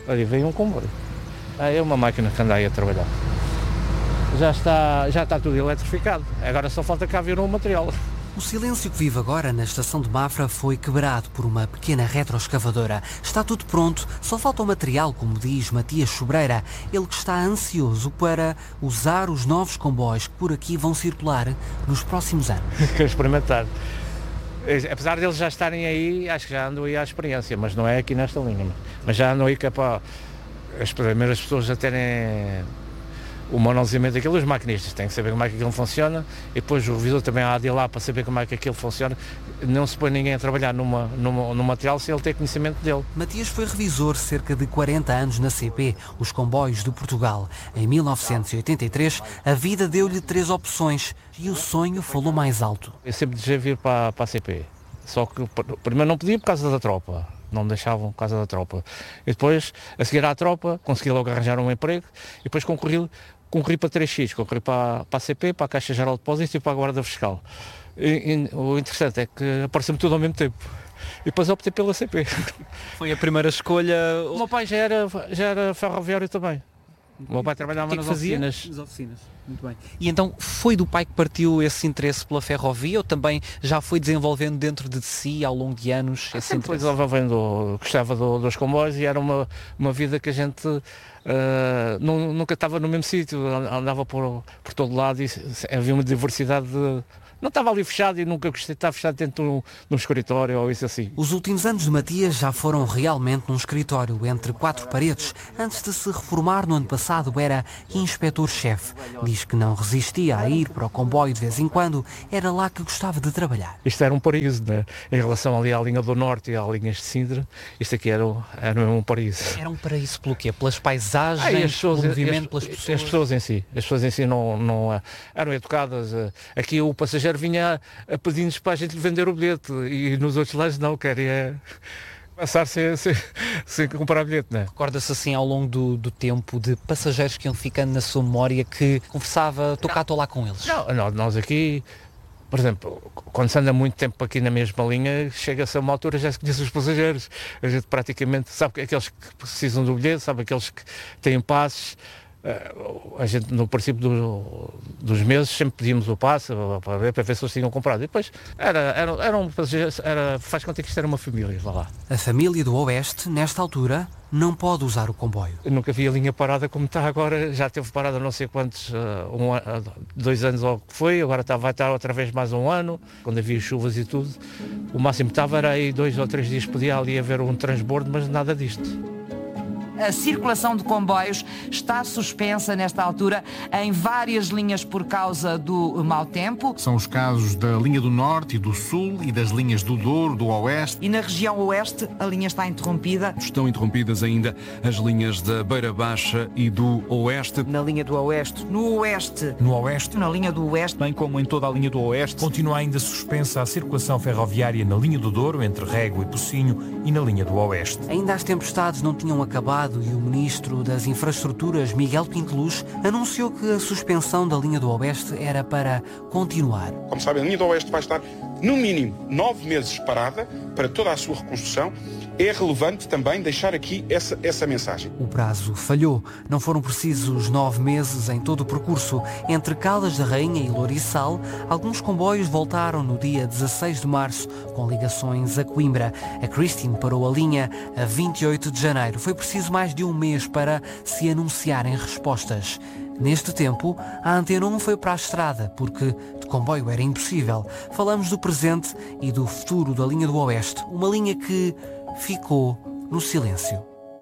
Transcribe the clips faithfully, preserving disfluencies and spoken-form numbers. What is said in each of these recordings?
Ali vem um comboio. É uma máquina que anda aí a trabalhar. Já está, já está tudo eletrificado. Agora só falta cá vir um material. O silêncio que vive agora na estação de Mafra foi quebrado por uma pequena retroescavadora. Está tudo pronto, só falta o material, como diz Matias Sobreira. Ele que está ansioso para usar os novos comboios que por aqui vão circular nos próximos anos. Quero experimentar. Apesar deles já estarem aí, acho que já andam aí à experiência, mas não é aqui nesta linha. Mas já andam aí que é para as primeiras pessoas já terem o manuseamento daquilo. Os maquinistas têm que saber como é que aquilo funciona e depois o revisor também há de ir lá para saber como é que aquilo funciona. Não se põe ninguém a trabalhar numa, numa, num material sem ele ter conhecimento dele. Matias foi revisor cerca de quarenta anos na C P, os comboios de Portugal. Em mil novecentos e oitenta e três, a vida deu-lhe três opções e o sonho falou mais alto. Eu sempre desejei vir para, para a C P, só que primeiro não podia por causa da tropa. Não me deixavam por causa da tropa. E depois, a seguir à tropa, consegui logo arranjar um emprego e depois concorri, concorri para três X, concorri para, para a C P, para a Caixa Geral de Depósitos e para a Guarda Fiscal. E, e, o interessante é que apareceu-me tudo ao mesmo tempo. E depois optei pela C P. Foi a primeira escolha? O meu pai já era, já era ferroviário também. O meu pai trabalhava que nas que oficinas. Nas oficinas. Muito bem. E então foi do pai que partiu esse interesse pela ferrovia ou também já foi desenvolvendo dentro de si ao longo de anos esse Sempre interesse? desenvolvendo, gostava do, dos comboios e era uma, uma vida que a gente uh, não, nunca estava no mesmo sítio, andava por, por todo lado e havia uma diversidade de... Não estava ali fechado e nunca gostei de estar fechado dentro de um, de um escritório ou isso assim. Os últimos anos de Matias já foram realmente num escritório entre quatro paredes. Antes de se reformar no ano passado era inspetor-chefe. Diz que não resistia a ir para o comboio de vez em quando. Era lá que gostava de trabalhar. Isto era um paraíso, né? Em relação ali à linha do Norte e à linha de Sintra, isto aqui era, era um paraíso. Era um paraíso pelo quê? Pelas paisagens, ah, as pessoas, pelo movimento, as, pelas pessoas? As pessoas em si. As pessoas em si não, não eram educadas. Aqui o passageiro vinha a pedir-nos para a gente lhe vender o bilhete e nos outros lados não, queria passar sem, sem, sem comprar bilhete, não é? Recorda-se assim ao longo do, do tempo de passageiros que iam ficando na sua memória que conversava, estou cá, estou lá com eles? Não, não, nós aqui, por exemplo, quando se anda muito tempo aqui na mesma linha, chega-se a uma altura já se conhece os passageiros. A gente praticamente sabe que aqueles que precisam do bilhete, sabe aqueles que têm passes. A gente no princípio do, dos meses sempre pedíamos o passe para ver, para ver se eles tinham comprado. E depois era, era, era um era, faz conta que isto era uma família, vá lá. A família do Oeste, nesta altura, não pode usar o comboio. Eu nunca vi a linha parada como está agora, já teve parada não sei quantos, um, dois anos ou o que foi, agora está, vai estar outra vez mais um ano, quando havia chuvas e tudo. O máximo que estava era aí dois ou três dias, podia ali haver um transbordo, mas nada disto. A circulação de comboios está suspensa nesta altura em várias linhas por causa do mau tempo. São os casos da linha do Norte e do Sul e das linhas do Douro, do Oeste. E na região Oeste a linha está interrompida. Estão interrompidas ainda as linhas da Beira Baixa e do Oeste. Na linha do Oeste. No Oeste. No Oeste. Na linha do Oeste. Bem como em toda a linha do Oeste. Continua ainda suspensa a circulação ferroviária na linha do Douro, entre Régua e Pocinho, e na linha do Oeste. Ainda as tempestades não tinham acabado e o Ministro das Infraestruturas, Miguel Pinteluz, anunciou que a suspensão da linha do Oeste era para continuar. Como sabem, a linha do Oeste vai estar, no mínimo, nove meses parada para toda a sua reconstrução. É relevante também deixar aqui essa, essa mensagem. O prazo falhou. Não foram precisos nove meses em todo o percurso. Entre Caldas da Rainha e Louriçal, alguns comboios voltaram no dia dezasseis de março, com ligações a Coimbra. A Christine parou a linha a vinte e oito de janeiro. Foi preciso mais de um mês para se anunciarem respostas. Neste tempo, a Antena um foi para a estrada, porque de comboio era impossível. Falamos do presente e do futuro da linha do Oeste. Uma linha que ficou no silêncio.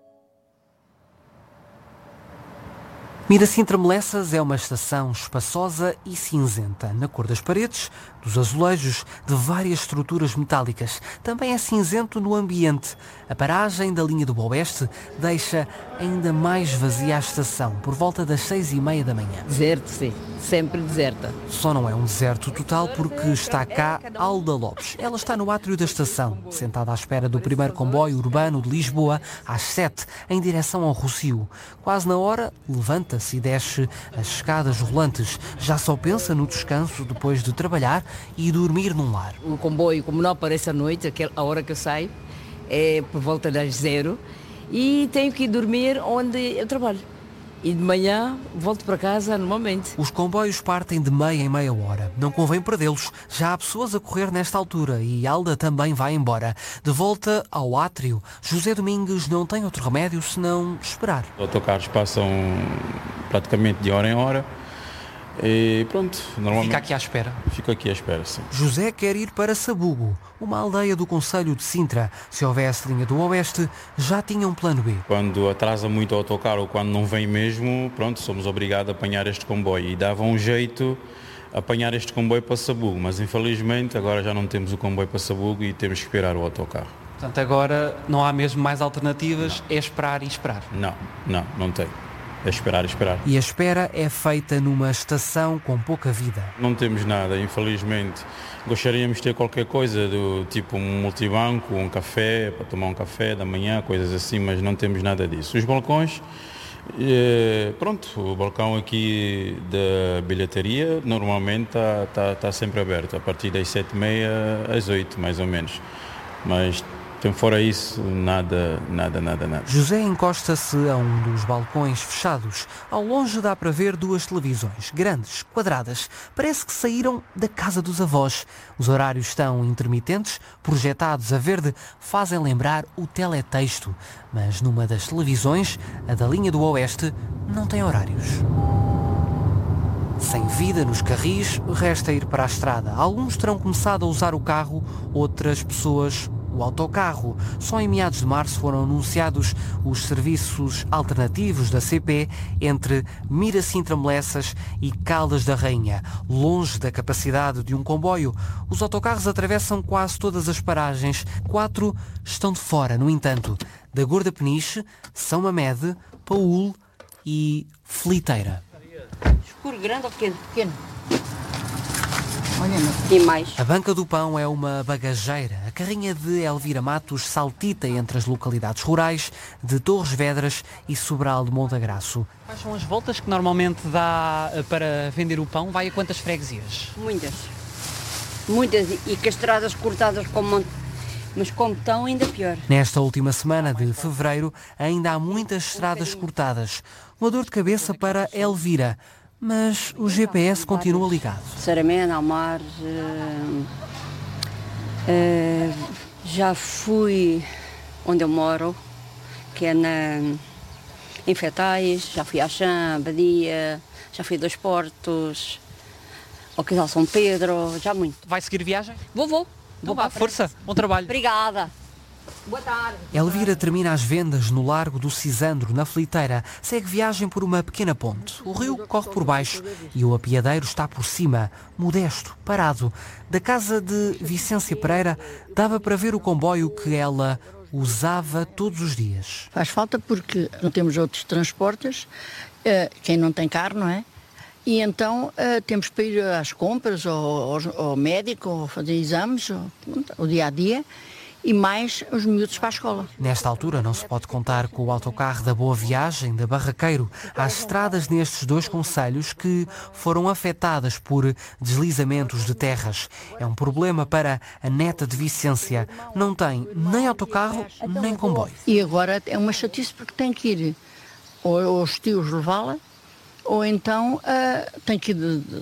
Miracintra-Melessas é uma estação espaçosa e cinzenta, na cor das paredes, dos azulejos, de várias estruturas metálicas. Também é cinzento no ambiente. A paragem da linha do Oeste deixa ainda mais vazia a estação, por volta das seis e meia da manhã. Deserto, sim. Sempre deserta. Só não é um deserto total porque está cá Alda Lopes. Ela está no átrio da estação, sentada à espera do primeiro comboio urbano de Lisboa, às sete, em direção ao Rossio. Quase na hora, levanta-se e desce as escadas rolantes. Já só pensa no descanso depois de trabalhar e dormir num lar. O comboio, como não aparece à noite, a hora que eu saio, é por volta das zero, e tenho que ir dormir onde eu trabalho. E de manhã volto para casa normalmente. Os comboios partem de meia em meia hora. Não convém perdê-los. Já há pessoas a correr nesta altura e Alda também vai embora. De volta ao átrio, José Domingues não tem outro remédio senão esperar. Os autocarros passam praticamente de hora em hora. E pronto, normalmente... Fica aqui à espera? Fico aqui à espera, sim. José quer ir para Sabugo, uma aldeia do concelho de Sintra. Se houvesse linha do Oeste, já tinha um plano B. Quando atrasa muito o autocarro ou quando não vem mesmo, pronto, somos obrigados a apanhar este comboio. E dava um jeito apanhar este comboio para Sabugo, mas infelizmente agora já não temos o comboio para Sabugo e temos que esperar o autocarro. Portanto, agora não há mesmo mais alternativas, não. É esperar e esperar. Não, não, não tem. É esperar, esperar. E a espera é feita numa estação com pouca vida. Não temos nada, infelizmente. Gostaríamos de ter qualquer coisa, do tipo um multibanco, um café, para tomar um café da manhã, coisas assim, mas não temos nada disso. Os balcões, eh, pronto, o balcão aqui da bilheteria normalmente está tá, tá sempre aberto, a partir das sete e meia às oito, mais ou menos. Mas... Então, fora isso, nada, nada, nada, nada. José encosta-se a um dos balcões fechados. Ao longe dá para ver duas televisões, grandes, quadradas. Parece que saíram da casa dos avós. Os horários estão intermitentes, projetados a verde, fazem lembrar o teletexto. Mas numa das televisões, a da linha do Oeste, não tem horários. Sem vida nos carris, resta ir para a estrada. Alguns terão começado a usar o carro, outras pessoas o autocarro. Só em meados de março foram anunciados os serviços alternativos da C P entre Mira-Sintra-Melessas e Caldas da Rainha. Longe da capacidade de um comboio, os autocarros atravessam quase todas as paragens. Quatro estão de fora, no entanto, da Gorda Peniche, São Mamede, Paúl e Feliteira. Escuro, grande ou pequeno? Pequeno. E mais. A Banca do Pão é uma bagageira. A carrinha de Elvira Matos saltita entre as localidades rurais de Torres Vedras e Sobral de Montagraço. Quais são as voltas que normalmente dá para vender o pão? Vai a quantas freguesias? Muitas. Muitas. E com as estradas cortadas como monte. Mas como estão, ainda pior. Nesta última semana de fevereiro, ainda há muitas estradas cortadas. Uma dor de cabeça para Elvira. Mas o G P S continua ligado. Saramena, Almar, uh, uh, já fui onde eu moro, que é na, em Fetais, já fui a Chã, Badia, já fui a Dois Portos, ao Casal São Pedro, já muito. Vai seguir viagem? Vou, vou. Então vá, força, bom trabalho. Obrigada. Boa tarde. Elvira termina as vendas no Largo do Cisandro, na Feliteira. Segue viagem por uma pequena ponte. O rio corre por baixo e o apiadeiro está por cima, modesto, parado. Da casa de Vicência Pereira dava para ver o comboio que ela usava todos os dias. Faz falta porque não temos outros transportes, quem não tem carro, não é? E então uh, temos para ir às compras, ou ao, ao médico, ou fazer exames, ou, o dia a dia. E mais os miúdos para a escola. Nesta altura não se pode contar com o autocarro da Boa Viagem, da Barraqueiro. Há estradas nestes dois concelhos que foram afetadas por deslizamentos de terras. É um problema para a neta de Vicência. Não tem nem autocarro, nem comboio. E agora é uma chatice porque tem que ir ou, ou os tios levá-la, ou então uh, tem que ir de, de,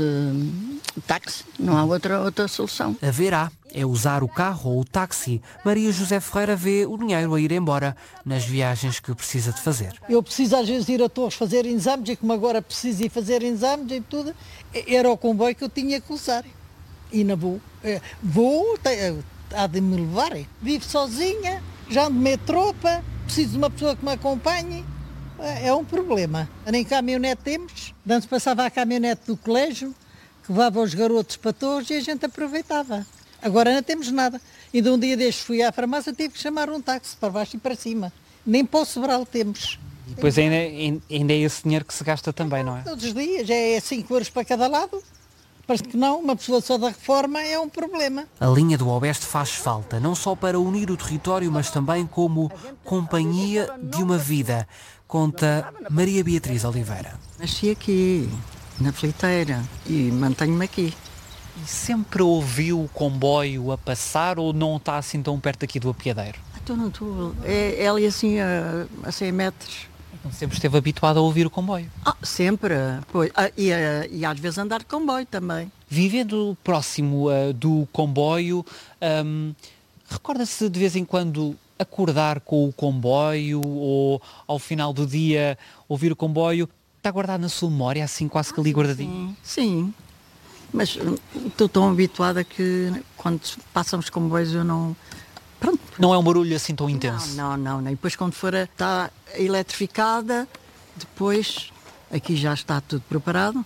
de táxi. Não há outra, outra solução. A ver há. É usar o carro ou o táxi. Maria José Ferreira vê o dinheiro a ir embora nas viagens que precisa de fazer. Eu preciso às vezes ir a Torres fazer exames e como agora preciso ir fazer exames e tudo, era o comboio que eu tinha que usar. E não vou. Vou, há de me levar. Vivo sozinha, já ando meio tropa, preciso de uma pessoa que me acompanhe. É um problema. Nem caminhonete temos. Antes passava a caminhonete do colégio, que levava os garotos para Torres e a gente aproveitava. Agora não temos nada. E de um dia destes fui à farmácia, tive que chamar um táxi para baixo e para cima. Nem para o Sobral temos. E depois ainda, ainda é esse dinheiro que se gasta também, não é? Todos os dias, já é cinco euros para cada lado. Parece que não, uma pessoa só da reforma é um problema. A linha do Oeste faz falta, não só para unir o território, mas também como companhia de uma vida, conta Maria Beatriz Oliveira. Nasci aqui, na Feliteira, e mantenho-me aqui. E sempre ouviu o comboio a passar ou não está assim tão perto aqui do apiadeiro? estou, não estou. É, é ali assim a, a cem metros. Sempre esteve habituado a ouvir o comboio? Ah, sempre. Pois. Ah, e, e às vezes andar de comboio também. Vivendo próximo uh, do comboio, um, recorda-se de vez em quando acordar com o comboio ou ao final do dia ouvir o comboio? Está guardado na sua memória, assim quase que ali guardadinho? Sim, sim. Mas estou tão habituada que quando passam os comboios eu não... Pronto. Não é um barulho assim tão intenso? Não, não, não. E depois quando for a, está eletrificada, depois aqui já está tudo preparado,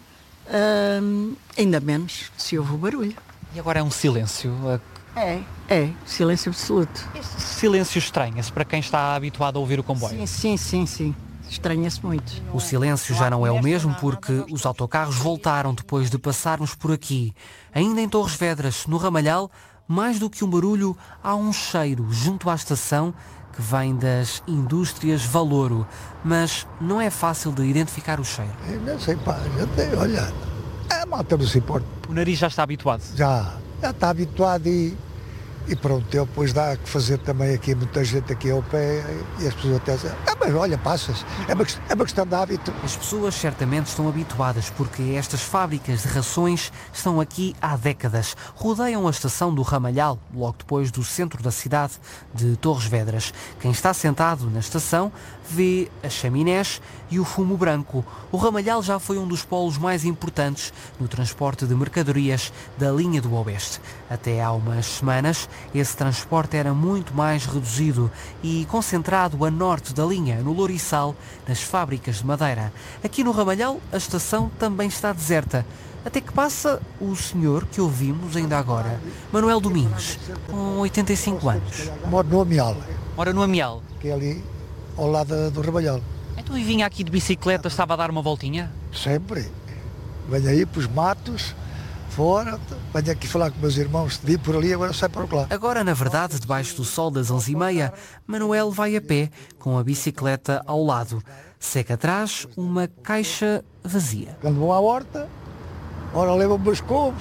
hum, ainda menos se ouve o barulho. E agora é um silêncio? É, é, silêncio absoluto. Este silêncio estranha-se para quem está habituado a ouvir o comboio? Sim, sim, sim, sim. Estranha-se muito. O silêncio já não é o mesmo porque os autocarros voltaram depois de passarmos por aqui. Ainda em Torres Vedras, no Ramalhal, mais do que um barulho, há um cheiro junto à estação que vem das indústrias Valouro. Mas não é fácil de identificar o cheiro. Eu não sei, pá, já tenho, olha, a malta não se importa. O nariz já está habituado? Já, já está habituado e, e pronto, depois dá que fazer também aqui, muita gente aqui ao pé e as pessoas até dizem, ah, mas olha, passas, é uma, é uma questão de hábito. As pessoas certamente estão habituadas porque estas fábricas de rações estão aqui há décadas. Rodeiam a estação do Ramalhal, logo depois do centro da cidade de Torres Vedras. Quem está sentado na estação vê as chaminés e o fumo branco. O Ramalhal já foi um dos polos mais importantes no transporte de mercadorias da linha do Oeste. Até há umas semanas, esse transporte era muito mais reduzido e concentrado a norte da linha, no Louriçal, nas fábricas de madeira. Aqui no Ramalhal, a estação também está deserta. Até que passa o senhor que ouvimos ainda agora, Manuel Domingos, com oitenta e cinco anos. Moro no Amial. Mora no Amial? Que é ali ao lado do Ramalhal. Então e vinha aqui de bicicleta, estava a dar uma voltinha? Sempre. Venho aí para os matos, fora, venho aqui falar com meus irmãos, vi por ali, agora sai para lá. Agora, na verdade, debaixo do sol das onze e meia, Manuel vai a pé, com a bicicleta ao lado. Seca atrás uma caixa vazia. Quando vou à horta, ora levo umas couves,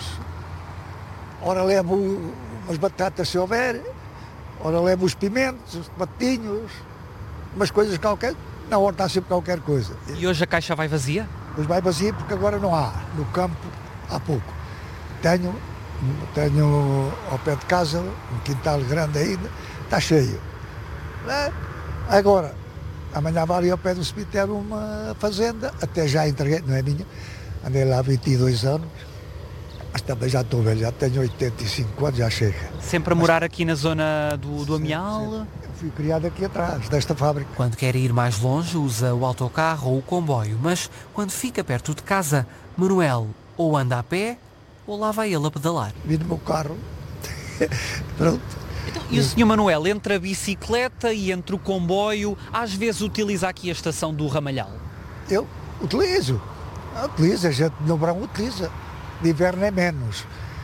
ora levo umas batatas se houver, ora levo os pimentos, os tomatinhos, umas coisas qualquer. Na horta há sempre qualquer coisa. E hoje a caixa vai vazia? Hoje vai vazia porque agora não há. No campo há pouco. Tenho, tenho ao pé de casa um quintal grande ainda, está cheio. É? Agora, amanhã vai ali ao pé do cemitério uma fazenda, até já entreguei, não é minha, andei lá há vinte e dois anos, mas também já estou velho, já tenho oitenta e cinco anos, já chega. Sempre a morar mas, aqui na zona do, do Amial? Eu fui criado aqui atrás, desta fábrica. Quando quer ir mais longe, usa o autocarro ou o comboio, mas quando fica perto de casa, Manuel ou anda a pé, ou lá vai ele a pedalar. Vim no meu carro, pronto. Então, e o senhor Manuel, entre a bicicleta e entre o comboio, às vezes utiliza aqui a estação do Ramalhal? Eu utilizo, utilizo, a gente no verão utiliza, de inverno é menos,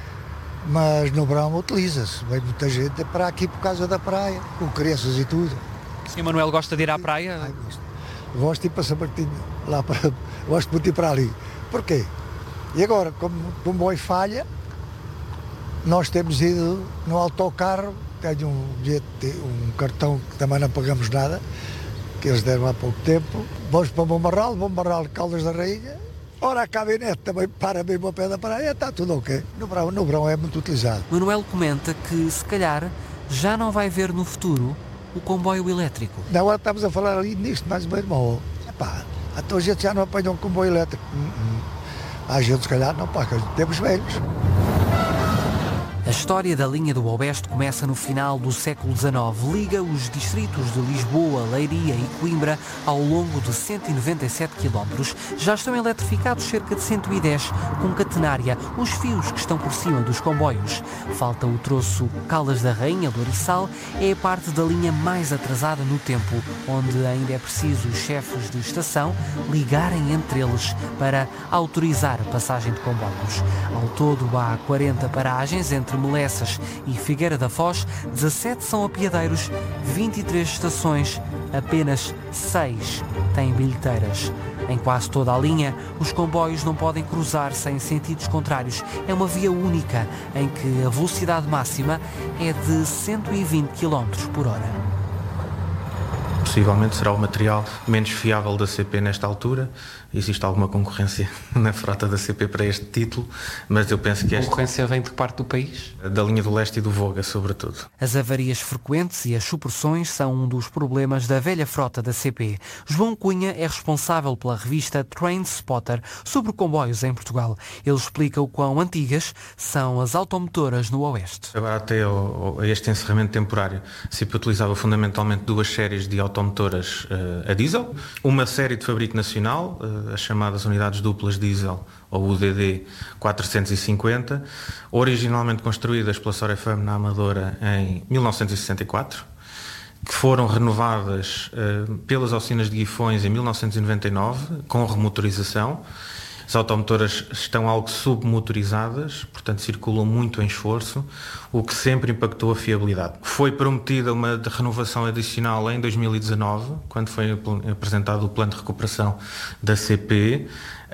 mas no verão utiliza-se, vem muita gente para aqui por causa da praia, com crianças e tudo. O senhor Manuel gosta de ir à praia? Ai, gosto. Gosto de ir para São Martinho, lá para, gosto muito de ir para ali. Porquê? E agora, como o comboio falha, nós temos ido no autocarro, tenho um, um cartão que também não pagamos nada, que eles deram há pouco tempo, vamos para o Bombarral, Bombarral, Caldas da Rainha, ora a caminhonete também para mesmo ao pé da praia, está tudo ok. No verão, no verão é muito utilizado. Manuel comenta que, se calhar, já não vai ver no futuro o comboio elétrico. Na hora estamos a falar ali nisto, mais o meu irmão, epá, a tua gente já não apanha um comboio elétrico. Hum, hum. A gente, se calhar, não paga, temos velhos. A história da linha do Oeste começa no final do século dezenove. Liga os distritos de Lisboa, Leiria e Coimbra ao longo de cento e noventa e sete quilómetros. Já estão eletrificados cerca de cento e dez, com catenária, os fios que estão por cima dos comboios. Falta o troço Caldas da Rainha, Louriçal, é a parte da linha mais atrasada no tempo, onde ainda é preciso os chefes de estação ligarem entre eles para autorizar a passagem de comboios. Ao todo há quarenta paragens entre Melessas e Figueira da Foz, dezassete são apiadeiros, vinte e três estações, apenas seis têm bilheteiras. Em quase toda a linha, os comboios não podem cruzar-se em sentidos contrários. É uma via única, em que a velocidade máxima é de cento e vinte quilómetros por hora. possivelmente será o material menos fiável da C P nesta altura. Existe alguma concorrência na frota da C P para este título, mas eu penso que a esta... concorrência vem de que parte do país? Da linha do leste e do Voga, sobretudo. As avarias frequentes e as supressões são um dos problemas da velha frota da C P. João Cunha é responsável pela revista Train Spotter sobre comboios em Portugal. Ele explica o quão antigas são as automotoras no Oeste. Agora até ao, a este encerramento temporário, a C P utilizava fundamentalmente duas séries de automotoras uh, a diesel, uma série de fabrico nacional, uh, as chamadas unidades duplas diesel, ou U D D quatrocentos e cinquenta, originalmente construídas pela Sorefam na Amadora em mil novecentos e sessenta e quatro, que foram renovadas uh, pelas oficinas de Guifões em mil novecentos e noventa e nove, com remotorização. As automotoras estão algo submotorizadas, portanto circulam muito em esforço, o que sempre impactou a fiabilidade. Foi prometida uma renovação adicional em dois mil e dezanove, quando foi apresentado o plano de recuperação da C P,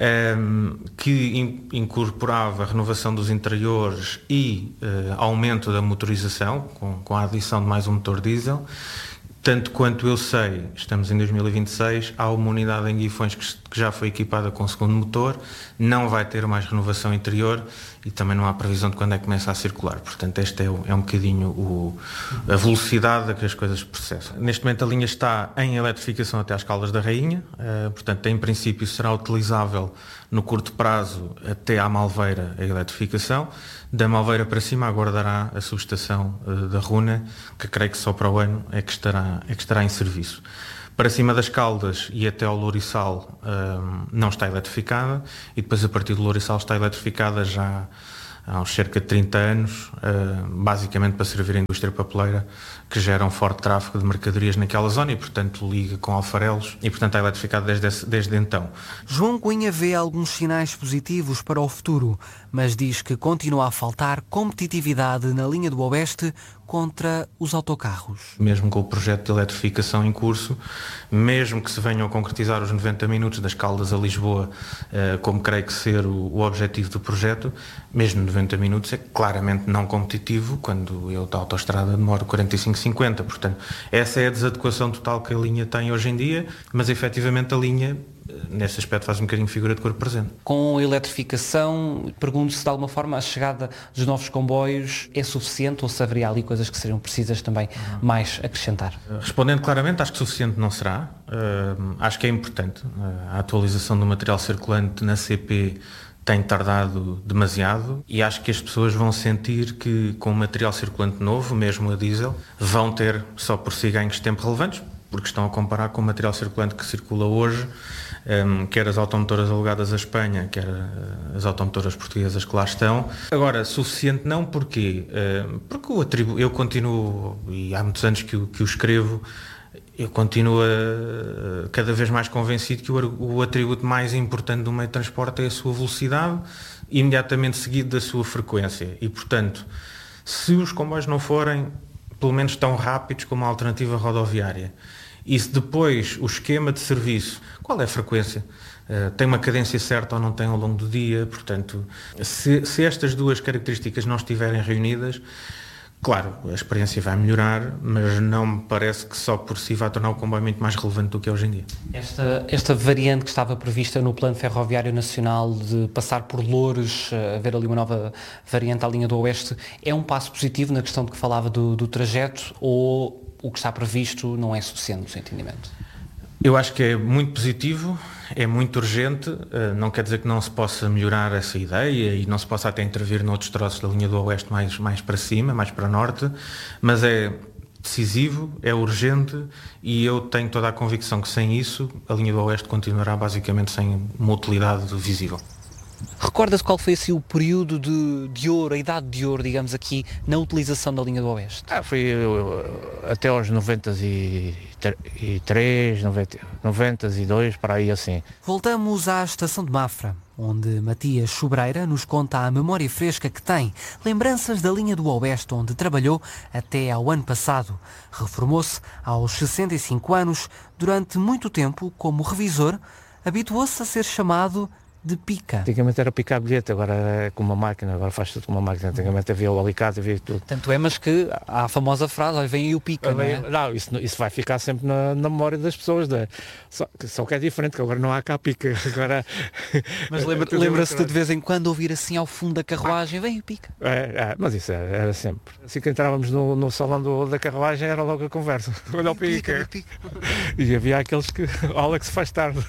um, que incorporava a renovação dos interiores e uh, aumento da motorização, com, com a adição de mais um motor diesel. Tanto quanto eu sei, estamos em dois mil e vinte e seis, há uma unidade em Guifões que, que já foi equipada com o segundo motor, não vai ter mais renovação interior e também não há previsão de quando é que começa a circular. Portanto, este é, o, é um bocadinho o, a velocidade a que as coisas processam. Neste momento a linha está em eletrificação até às Caldas da Rainha, uh, portanto, em princípio será utilizável no curto prazo até à Malveira a eletrificação. Da Malveira para cima aguardará a subestação uh, da Runa, que creio que só para o ano é que estará, é que estará em serviço. Para cima das Caldas e até ao Lourissal uh, não está eletrificada, e depois a partir do Lourissal está eletrificada já há uns cerca de trinta anos, uh, basicamente para servir a indústria papeleira, que gera um forte tráfego de mercadorias naquela zona e, portanto, liga com Alfarelos e, portanto, é eletrificado desde, desde então. João Cunha vê alguns sinais positivos para o futuro, mas diz que continua a faltar competitividade na linha do Oeste contra os autocarros. Mesmo com o projeto de eletrificação em curso, mesmo que se venham a concretizar os noventa minutos das Caldas a Lisboa, como creio que ser o objetivo do projeto, mesmo noventa minutos é claramente não competitivo quando eu da autoestrada demoro quarenta e cinco, cinquenta. Portanto, essa é a desadequação total que a linha tem hoje em dia, mas efetivamente a linha nesse aspecto faz um bocadinho figura de corpo presente. Com a eletrificação, pergunto se de alguma forma a chegada dos novos comboios é suficiente ou se haveria ali coisas que seriam precisas também uhum. mais acrescentar? Respondendo claramente, acho que suficiente não será. Uh, acho que é importante. Uh, a atualização do material circulante na C P tem tardado demasiado e acho que as pessoas vão sentir que com o material circulante novo, mesmo a diesel, vão ter só por si ganhos de tempo relevantes, porque estão a comparar com o material circulante que circula hoje, um, quer as automotoras alugadas à Espanha, quer as automotoras portuguesas que lá estão. Agora, suficiente não, porquê? Uh, porque o atribu- eu continuo, e há muitos anos que o, que o escrevo, eu continuo uh, cada vez mais convencido que o, o atributo mais importante do meio de transporte é a sua velocidade, imediatamente seguido da sua frequência. E, portanto, se os comboios não forem pelo menos tão rápidos como a alternativa rodoviária, e se depois o esquema de serviço, qual é a frequência? Uh, tem uma cadência certa ou não tem ao longo do dia? Portanto, se, se estas duas características não estiverem reunidas, claro, a experiência vai melhorar, mas não me parece que só por si vai tornar o comboio muito mais relevante do que é hoje em dia. Esta, esta variante que estava prevista no Plano Ferroviário Nacional de passar por Loures, haver ali uma nova variante à linha do Oeste, é um passo positivo na questão de que falava do, do trajeto, ou o que está previsto não é suficiente no seu entendimento? Eu acho que é muito positivo, é muito urgente, não quer dizer que não se possa melhorar essa ideia e não se possa até intervir noutros troços da linha do Oeste mais, mais para cima, mais para norte, mas é decisivo, é urgente e eu tenho toda a convicção que sem isso a linha do Oeste continuará basicamente sem uma utilidade visível. Recorda-se qual foi assim, o período de, de ouro, a idade de ouro, digamos aqui, na utilização da linha do Oeste? Ah, foi uh, até aos noventa e três, noventa e dois, para aí assim. Voltamos à estação de Mafra, onde Matias Sobreira nos conta a memória fresca que tem, lembranças da linha do Oeste, onde trabalhou até ao ano passado. Reformou-se aos sessenta e cinco anos, durante muito tempo, como revisor, habituou-se a ser chamado de pica. Antigamente era picar bilhete, agora é com uma máquina, agora faz tudo com uma máquina. Antigamente havia o alicate, havia tudo. Tanto é, mas que há a famosa frase, olha, vem aí o pica, não é? Não, isso, isso vai ficar sempre na, na memória das pessoas, não é? Só, só que é diferente, que agora não há cá pica. Agora... Mas lembra, lembra-se de, de vez em quando ouvir assim ao fundo da carruagem, vem o pica. É, é, mas isso era, era sempre. Assim que entrávamos no, no salão do, da carruagem era logo a conversa. Olha o pica. pica. E havia aqueles que, olha que se faz tarde.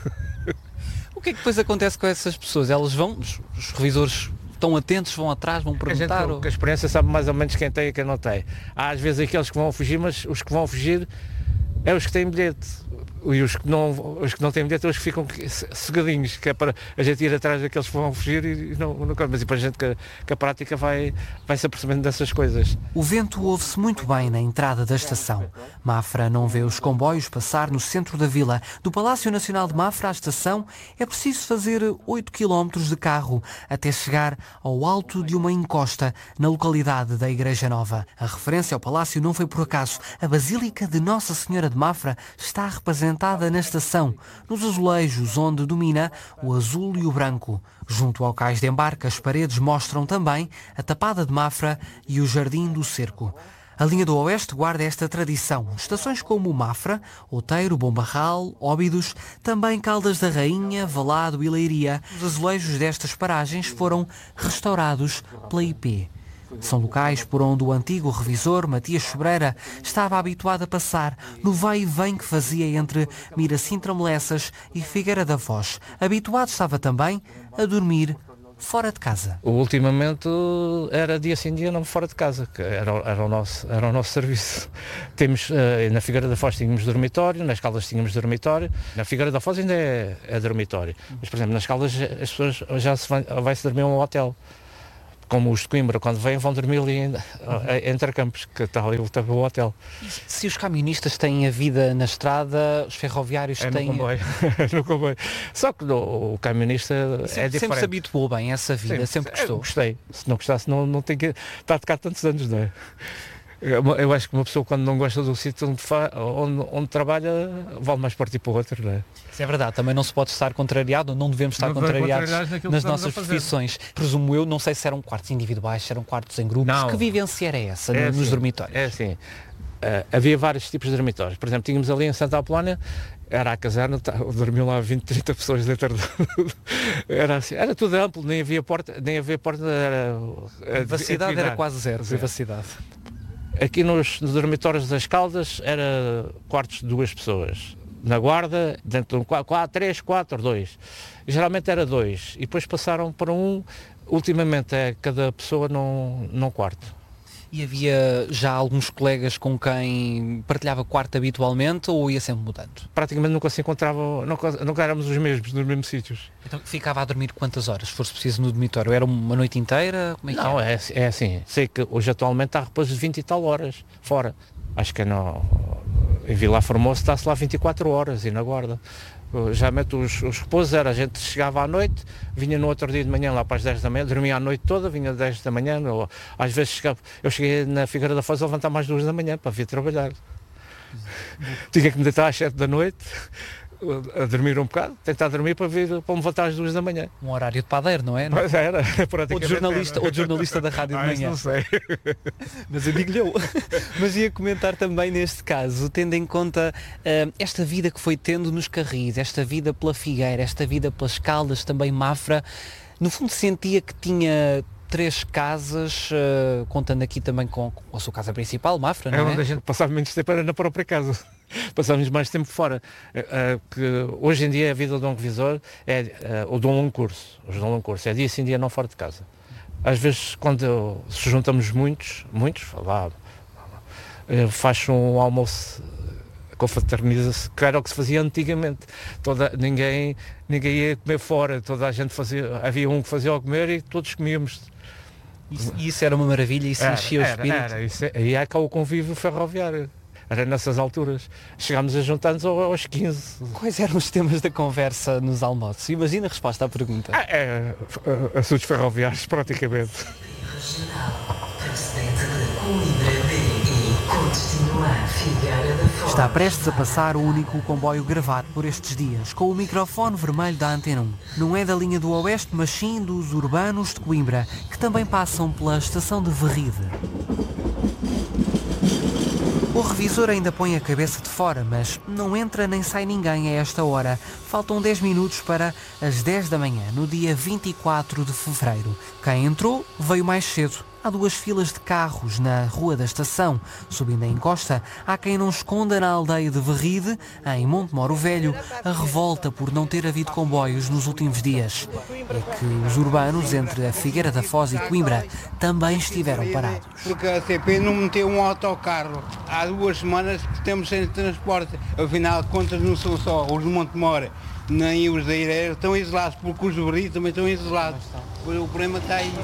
O que é que depois acontece com essas pessoas? Elas vão, os, os revisores estão atentos, vão atrás, vão perguntar? A, gente, ou... a experiência sabe mais ou menos quem tem e quem não tem. Há às vezes aqueles que vão fugir, mas os que vão fugir é os que têm bilhete. E os que não, os que não têm bilhete, os que ficam cegadinhos, que é para a gente ir atrás daqueles que vão fugir e não, não mas e para a gente que, que a prática vai, vai se apercebendo dessas coisas. O vento ouve-se muito bem na entrada da estação. Mafra não vê os comboios passar no centro da vila. Do Palácio Nacional de Mafra à estação é preciso fazer oito quilómetros de carro até chegar ao alto de uma encosta na localidade da Igreja Nova. A referência ao palácio não foi por acaso. A Basílica de Nossa Senhora de Mafra está representada na estação, nos azulejos onde domina o azul e o branco. Junto ao cais de embarque, as paredes mostram também a Tapada de Mafra e o Jardim do Cerco. A linha do Oeste guarda esta tradição. Estações como Mafra, Outeiro, Bombarral, Óbidos, também Caldas da Rainha, Valado e Leiria. Os azulejos destas paragens foram restaurados pela I P. São locais por onde o antigo revisor Matias Sobreira estava habituado a passar no vai e vem que fazia entre Miracintra-Melessas e Figueira da Foz. Habituado estava também a dormir fora de casa. O ultimamente era dia sim dia não fora de casa, que era, era, o, nosso, era o nosso serviço. Temos, na Figueira da Foz tínhamos dormitório, nas Caldas tínhamos dormitório, na Figueira da Foz ainda é, é dormitório. Mas, por exemplo, nas Caldas as pessoas já se vai, vai-se dormir a um hotel. Como os de Coimbra, quando vêm, vão dormir ali em, entre campos, que está ali o hotel. Se os camionistas têm a vida na estrada, os ferroviários é têm... No comboio. no comboio. Só que no, o camionista sempre, é diferente. Sempre se habituou bem a essa vida, Sim, sempre gostou. Gostei. Se não gostasse, não, não tem que estar de cá tantos anos, não é? Eu acho que uma pessoa, quando não gosta do sítio onde, onde, onde trabalha, vale mais partir para o outro, não é? Isso é verdade, também não se pode estar contrariado, não devemos estar não contrariados nas nossas profissões. Presumo eu, não sei se eram quartos individuais, se eram quartos em grupos. Não. Que vivência era essa é nos assim, dormitórios? É assim, uh, havia vários tipos de dormitórios. Por exemplo, tínhamos ali em Santa Apolónia, era a caserna, dormiam lá vinte, trinta pessoas dentro de... era assim, era tudo amplo, nem havia porta, nem havia porta. Era, a privacidade era quase zero, privacidade. Aqui nos, nos dormitórios das Caldas era quartos de duas pessoas. Na Guarda, dentro de um quatro, três, quatro, dois. Geralmente era dois. E depois passaram para um. Ultimamente é cada pessoa num, num quarto. E havia já alguns colegas com quem partilhava quarto habitualmente ou ia sempre mudando? Praticamente nunca se encontrava, nunca, nunca éramos os mesmos, nos mesmos sítios. Então ficava a dormir quantas horas, se fosse preciso, no dormitório? Era uma noite inteira? Como é que Não, é, é assim. Sei que hoje atualmente há repousos de vinte e tal horas fora. Acho que é no, em Vila Formosa está-se lá vinte e quatro horas e na Guarda. Já mete os, os repousos, era, a gente chegava à noite, vinha no outro dia de manhã lá para as dez da manhã, dormia a noite toda, vinha às dez da manhã, ou, às vezes chegava, eu cheguei na Figueira da Foz a levantar mais duas da manhã para vir trabalhar. Tinha que me deitar às sete da noite, a dormir um bocado, tentar dormir para vir para me levantar às duas da manhã. Um horário de padeiro, não é? Mas era, ou de jornalista, ou de jornalista da rádio de ah, manhã. Não sei. Mas eu digo-lhe eu. Mas ia comentar também neste caso, tendo em conta uh, esta vida que foi tendo nos Carris, esta vida pela Figueira, esta vida pelas Caldas, também Mafra, no fundo sentia que tinha três casas, uh, contando aqui também com, com a sua casa principal, Mafra, não é? É onde a gente passava menos tempo era na própria casa. Passávamos mais tempo fora. Uh, uh, que hoje em dia a vida de um revisor é uh, o de um longo curso. O de um longo curso é dia sim, dia não fora de casa. Às vezes, quando se juntamos muitos, muitos, lá, uh, faz um almoço, confraterniza-se, que era o que se fazia antigamente. Toda, ninguém, ninguém ia comer fora, toda a gente fazia, havia um que fazia ao comer e todos comíamos. Isso, isso era uma maravilha, isso enchia o espírito. Era, isso, e é cá o convívio ferroviário. Era nessas alturas. Chegámos a juntar-nos aos quinze. Quais eram os temas da conversa nos almoços? Imagina a resposta à pergunta. Ah, é, assuntos ferroviários, praticamente. Está prestes a passar o único comboio gravado por estes dias, com o microfone vermelho da Antena um. Não é da linha do Oeste, mas sim dos urbanos de Coimbra, que também passam pela estação de Verride. O revisor ainda põe a cabeça de fora, mas não entra nem sai ninguém a esta hora. Faltam dez minutos para as dez da manhã, no dia vinte e quatro de fevereiro. Quem entrou veio mais cedo. Há duas filas de carros na Rua da Estação. Subindo a encosta, há quem não esconda na aldeia de Verride, em Montemoro Velho, a revolta por não ter havido comboios nos últimos dias. É que os urbanos, entre a Figueira da Foz e Coimbra, também estiveram parados. Porque a C P não meteu um autocarro. Há duas semanas que estamos sem transporte. Afinal de contas, não são só os de Montemoro, nem os da Ireira, estão isolados, porque os de Verride também estão isolados. O problema está aí.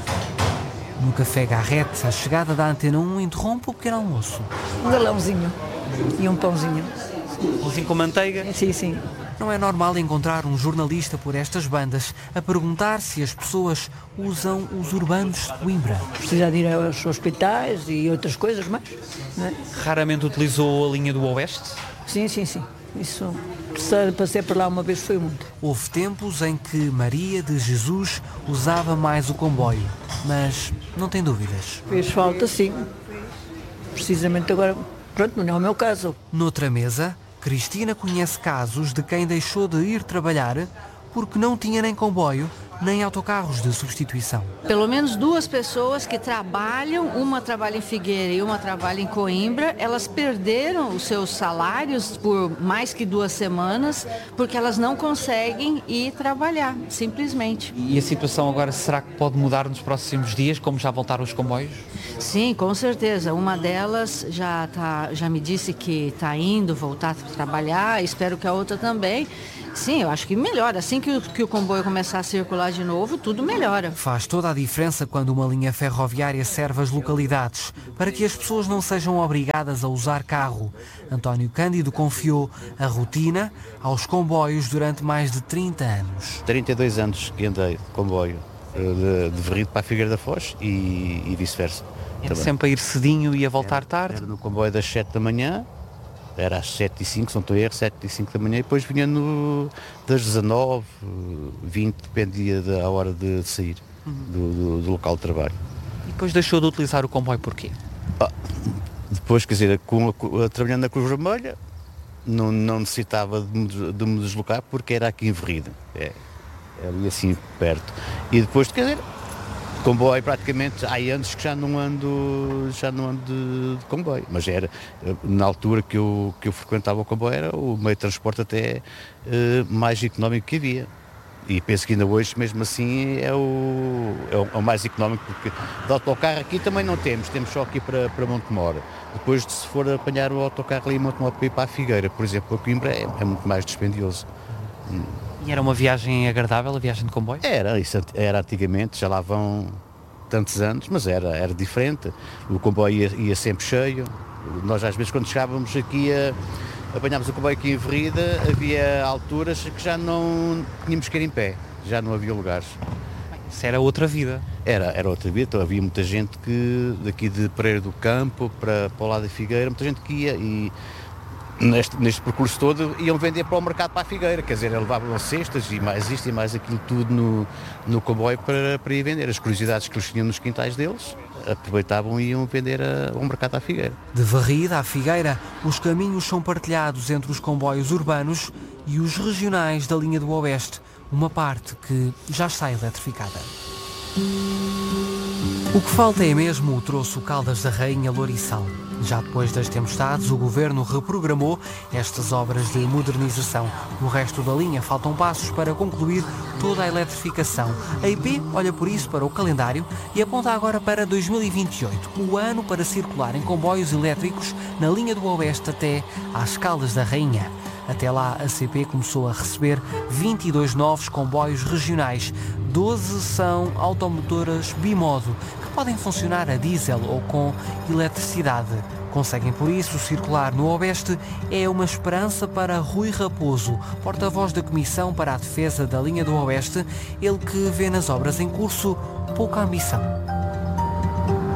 No Café Garrete, a chegada da Antena um interrompe o pequeno almoço. Um galãozinho e um pãozinho. Pãozinho com manteiga? Sim, sim. Não é normal encontrar um jornalista por estas bandas a perguntar se as pessoas usam os urbanos de Coimbra. Precisa de ir aos hospitais e outras coisas mais. Não é? Raramente utilizou a linha do Oeste? Sim, sim, sim. Isso, passei por lá uma vez, foi muito. Houve tempos em que Maria de Jesus usava mais o comboio, mas não tem dúvidas. Fez falta, sim. Precisamente agora, pronto, não é o meu caso. Noutra mesa, Cristina conhece casos de quem deixou de ir trabalhar porque não tinha nem comboio, nem autocarros de substituição. Pelo menos duas pessoas que trabalham, uma trabalha em Figueira e uma trabalha em Coimbra, elas perderam os seus salários por mais que duas semanas, porque elas não conseguem ir trabalhar, simplesmente. E a situação agora será que pode mudar nos próximos dias, como já voltaram os comboios? Sim, com certeza. Uma delas já, tá, já me disse que está indo voltar a trabalhar, espero que a outra também. Sim, eu acho que melhora. Assim que o, que o comboio começar a circular de novo, tudo melhora. Faz toda a diferença quando uma linha ferroviária serve as localidades, para que as pessoas não sejam obrigadas a usar carro. António Cândido confiou a rotina aos comboios durante mais de trinta anos. trinta e dois anos que andei de comboio, de, de Verride para a Figueira da Foz e, e vice-versa. Era sempre a ir cedinho e a voltar era, tarde? Era no comboio das sete da manhã. Era às sete e cinco, se não estou a erro, sete e cinco da manhã, e depois vinha no, das dezanove, vinte, dependia da hora de sair uhum. do, do, do local de trabalho. E depois deixou de utilizar o comboio porquê? Ah, depois, quer dizer, com a, a, trabalhando na Cruz Vermelha, não, não necessitava de me, de me deslocar porque era aqui em Verride, é, é ali assim perto. E depois, quer dizer, comboio praticamente, há anos que já não ando, já não ando de, de comboio, mas era, na altura que eu, que eu frequentava o comboio, era o meio de transporte até uh, mais económico que havia. E penso que ainda hoje, mesmo assim, é o, é o, é o mais económico, porque de autocarro aqui também não temos, temos só aqui para, para Montemoro. Depois, de se for apanhar o autocarro ali em Montemoro para ir para a Figueira, por exemplo, a Coimbra é, é muito mais dispendioso. E era uma viagem agradável, a viagem de comboio? Era, isso era antigamente, já lá vão tantos anos, mas era, era diferente. O comboio ia, ia sempre cheio. Nós às vezes quando chegávamos aqui, a, apanhámos o comboio aqui em Verride, havia alturas que já não tínhamos que ir em pé, já não havia lugares. Isso era outra vida? Era, era outra vida, então havia muita gente que daqui de Pereira do Campo para, para o lado da Figueira, muita gente que ia e Neste, neste percurso todo iam vender para o mercado para a Figueira, quer dizer, levavam cestas e mais isto e mais aquilo tudo no, no comboio para, para ir vender. As curiosidades que eles tinham nos quintais deles, aproveitavam e iam vender a, ao mercado à Figueira. De Verride à Figueira, os caminhos são partilhados entre os comboios urbanos e os regionais da linha do Oeste, uma parte que já está eletrificada. O que falta é mesmo o troço Caldas da Rainha Louriçal. Já depois das tempestades, o Governo reprogramou estas obras de modernização. No resto da linha faltam passos para concluir toda a eletrificação. A I P olha por isso para o calendário e aponta agora para dois mil e vinte e oito, o ano para circular em comboios elétricos na linha do Oeste até às Caldas da Rainha. Até lá, a C P começou a receber vinte e dois novos comboios regionais. doze são automotoras bimodo, que podem funcionar a diesel ou com eletricidade. Conseguem, por isso, circular no Oeste. É uma esperança para Rui Raposo, porta-voz da Comissão para a Defesa da Linha do Oeste, ele que vê nas obras em curso pouca ambição.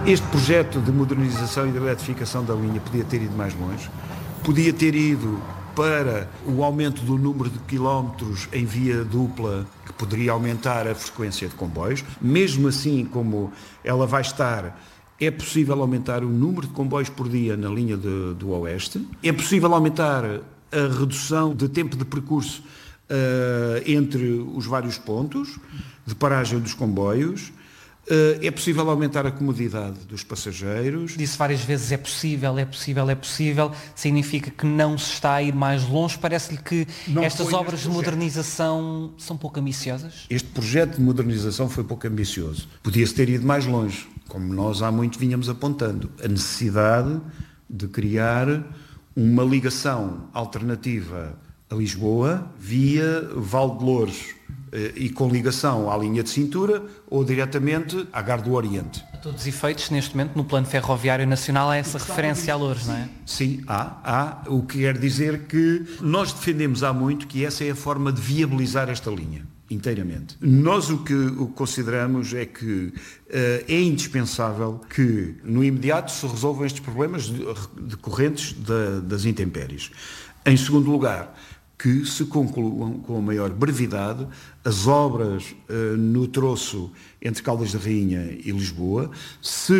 Este projeto de modernização e de eletrificação da linha podia ter ido mais longe, podia ter ido para o aumento do número de quilómetros em via dupla, que poderia aumentar a frequência de comboios. Mesmo assim, como ela vai estar, é possível aumentar o número de comboios por dia na linha de, do Oeste. É possível aumentar a redução de tempo de percurso uh, entre os vários pontos de paragem dos comboios. É possível aumentar a comodidade dos passageiros. Disse várias vezes é possível, é possível, é possível. Significa que não se está a ir mais longe? Parece-lhe que não estas obras de modernização são pouco ambiciosas? Este projeto de modernização foi pouco ambicioso. Podia-se ter ido mais longe, como nós há muito vinhamos apontando. A necessidade de criar uma ligação alternativa a Lisboa via Val de Louros, e com ligação à linha de cintura ou diretamente à Gare do Oriente. A todos os efeitos, neste momento, no plano ferroviário nacional, há essa referência a Loures, não é? Sim, há, há, o que quer dizer que nós defendemos há muito que essa é a forma de viabilizar esta linha, inteiramente. Nós o que, o que consideramos é que uh, é indispensável que, no imediato, se resolvam estes problemas decorrentes de, das intempéries. Em segundo lugar, que se concluam com a maior brevidade as obras uh, no troço entre Caldas da Rainha e Lisboa, se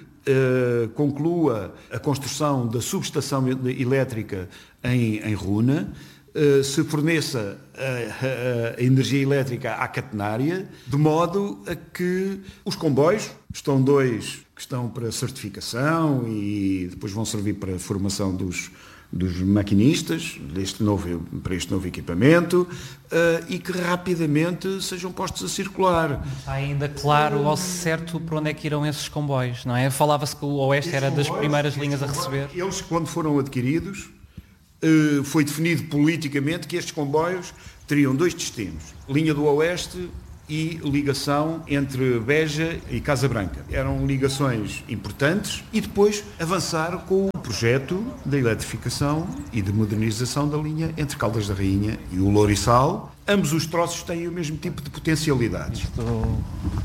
uh, conclua a construção da subestação elétrica em, em Runa, uh, se forneça a, a, a energia elétrica à catenária, de modo a que os comboios, estão dois que estão para certificação e depois vão servir para a formação dos dos maquinistas deste novo, para este novo equipamento uh, e que rapidamente sejam postos a circular. Está ainda claro ao certo para onde é que irão esses comboios, não é? Falava-se que o Oeste esses era das primeiras linhas a receber. Eles, quando foram adquiridos, uh, foi definido politicamente que estes comboios teriam dois destinos, linha do Oeste e ligação entre Beja e Casa Branca. Eram ligações importantes e depois avançar com o projeto da eletrificação e de modernização da linha entre Caldas da Rainha e o Louriçal. Ambos os troços têm o mesmo tipo de potencialidades. Isto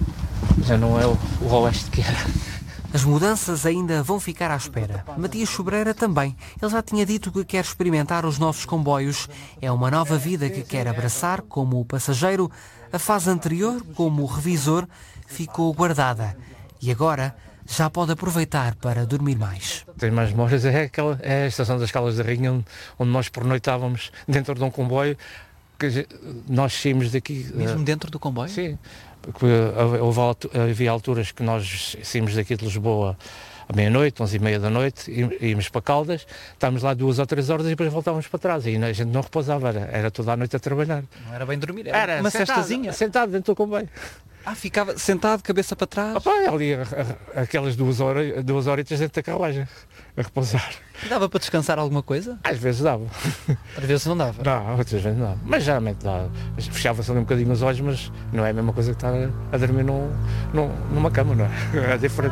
já não é o, o Oeste que era. As mudanças ainda vão ficar à espera. Matias Sobreira também. Ele já tinha dito que quer experimentar os novos comboios. É uma nova vida que quer abraçar como passageiro. A fase anterior, como revisor, ficou guardada. E agora já pode aproveitar para dormir mais. Tem mais memórias, é, aquela, é a estação das Caldas da Rainha, onde, onde nós pernoitávamos dentro de um comboio. Que nós saímos daqui... Mesmo uh, dentro do comboio? Sim. Porque houve, havia alturas que nós saímos daqui de Lisboa à meia-noite, onze e meia da noite, e íamos para Caldas, estávamos lá duas ou três horas e depois voltávamos para trás. E a gente não repousava, era, era toda a noite a trabalhar. Não era bem dormir, era, era uma sentado, cestazinha. Sentado dentro do comboio. Ah, ficava sentado, cabeça para trás? Opa, ali a, a, aquelas duas horas, duas horitas dentro da carruagem, a repousar. E dava para descansar alguma coisa? Às vezes dava. Às vezes não dava? Não, outras vezes não. Mas geralmente dava. Fechava-se ali um bocadinho os olhos, mas não é a mesma coisa que estar a, a dormir num, num, numa cama, não é? É diferente.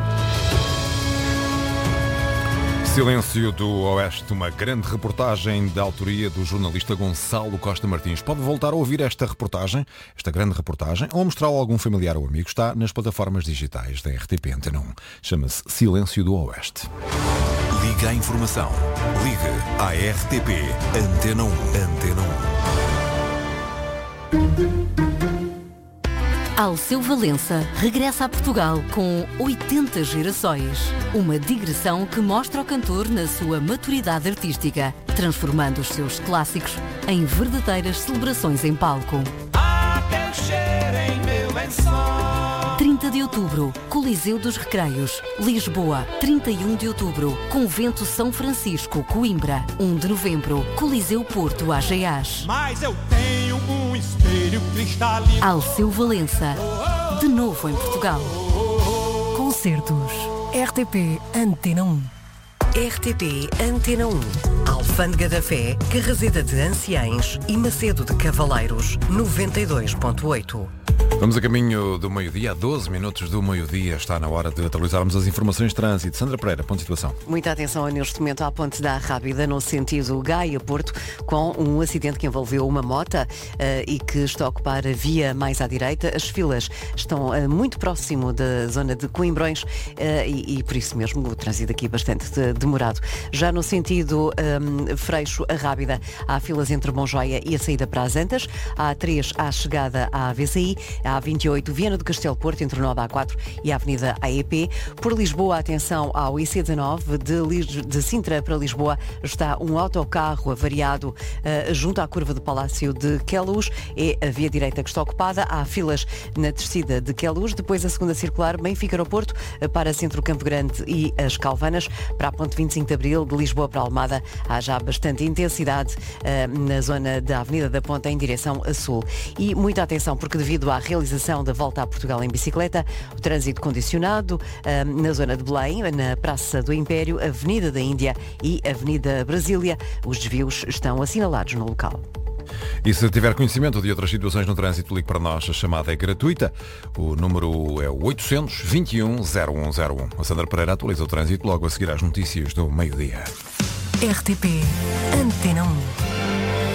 Silêncio do Oeste, uma grande reportagem da autoria do jornalista Gonçalo Costa Martins. Pode voltar a ouvir esta reportagem, esta grande reportagem, ou mostrá-la a algum familiar ou amigo. Está nas plataformas digitais da R T P Antena um. Chama-se Silêncio do Oeste. Liga à informação. Liga à R T P Antena um. Antena um. Alceu Valença regressa a Portugal com oitenta gerações. Uma digressão que mostra o cantor na sua maturidade artística, transformando os seus clássicos em verdadeiras celebrações em palco. trinta de outubro, Coliseu dos Recreios, Lisboa. trinta e um de outubro, Convento São Francisco, Coimbra. um de novembro, Coliseu Porto, Ageás. Mas eu tenho um espelho cristalino. Alceu Valença, de novo em Portugal. Concertos. R T P Antena um. R T P Antena um. Alfândega da Fé, Carraseda de Anciães e Macedo de Cavaleiros, noventa e dois ponto oito. Vamos a caminho do meio-dia, a doze minutos do meio-dia. Está na hora de atualizarmos as informações de trânsito. Sandra Pereira, ponto de situação. Muita atenção neste momento à ponte da Rábida, no sentido Gaia-Porto, com um acidente que envolveu uma mota uh, e que está a ocupar a via mais à direita. As filas estão uh, muito próximo da zona de Coimbrões uh, e, e por isso mesmo o trânsito aqui é bastante de, demorado. Já no sentido um, Freixo a Rábida, há filas entre Monjoia e a saída para as Antas. Há três à chegada à V C I. A A vinte e oito, Viana do Castelo Porto, entre o nó da A quatro e a Avenida A E P. Por Lisboa, atenção ao I C dezanove, de, Lis- de Sintra para Lisboa, está um autocarro avariado uh, junto à curva do Palácio de Queluz. É a via direita que está ocupada. Há filas na descida de Queluz. Depois a segunda circular, Benfica Aeroporto, uh, para Centro Campo Grande e as Calvanas. Para a ponte vinte e cinco de Abril, de Lisboa para Almada, há já bastante intensidade uh, na zona da Avenida da Ponta, em direção a sul. E muita atenção, porque devido à realização da volta a Portugal em bicicleta, o trânsito condicionado uh, na zona de Belém, na Praça do Império, Avenida da Índia e Avenida Brasília. Os desvios estão assinalados no local. E se tiver conhecimento de outras situações no trânsito, ligue para nós. A chamada é gratuita. O número é o oitocentos, vinte e um, zero um zero um. A Sandra Pereira atualiza o trânsito logo a seguir às notícias do meio-dia. R T P Antena um.